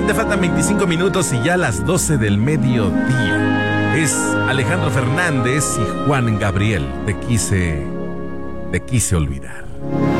Exactamente, faltan 25 minutos y ya las 12 del mediodía. Es Alejandro Fernández y Juan Gabriel. Te quise olvidar.